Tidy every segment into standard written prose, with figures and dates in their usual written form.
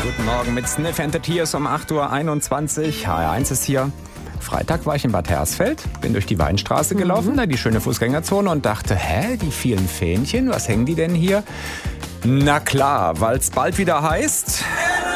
Guten Morgen mit Sniff and the Tears um 8.21 Uhr. HR1 ist hier. Freitag war ich in Bad Hersfeld, bin durch die Weinstraße gelaufen, da die schöne Fußgängerzone und dachte, die vielen Fähnchen, was hängen die denn hier? Na klar, weil es bald wieder heißt...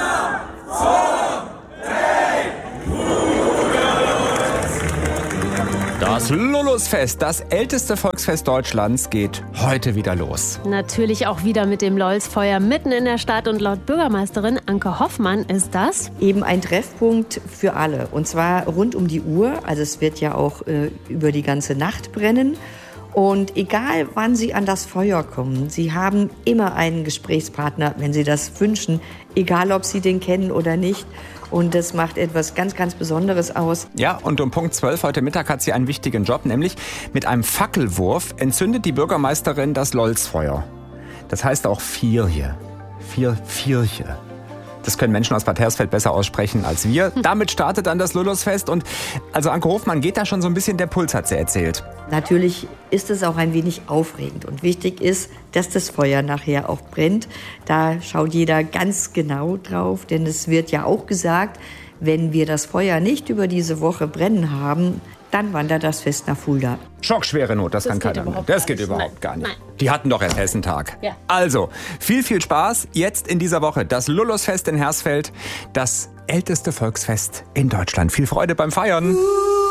Das Lulusfest, das älteste Volksfest Deutschlands, geht heute wieder los. Natürlich auch wieder mit dem Lolsfeuer mitten in der Stadt. Und laut Bürgermeisterin Anke Hoffmann ist das eben ein Treffpunkt für alle. Und zwar rund um die Uhr. Also es wird ja auch über die ganze Nacht brennen. Und egal, wann Sie an das Feuer kommen, Sie haben immer einen Gesprächspartner, wenn Sie das wünschen. Egal, ob Sie den kennen oder nicht. Und das macht etwas ganz, ganz Besonderes aus. Ja, und um Punkt 12 heute Mittag hat sie einen wichtigen Job, nämlich mit einem Fackelwurf entzündet die Bürgermeisterin das Lolsfeuer. Das heißt auch Vierche. Vierche. Das können Menschen aus Bad Hersfeld besser aussprechen als wir. Damit startet dann das Lulusfest und also Anke Hofmann geht da schon so ein bisschen der Puls, hat sie erzählt. Natürlich ist es auch ein wenig aufregend und wichtig ist, dass das Feuer nachher auch brennt. Da schaut jeder ganz genau drauf, denn es wird ja auch gesagt, wenn wir das Feuer nicht über diese Woche brennen haben, dann wandert das Fest nach Fulda. Schockschwere Not, das kann keiner mehr. Das geht überhaupt gar nicht. Nein. Die hatten doch erst Hessentag. Ja. Also, viel Spaß jetzt in dieser Woche. Das Lulusfest in Hersfeld, das älteste Volksfest in Deutschland. Viel Freude beim Feiern.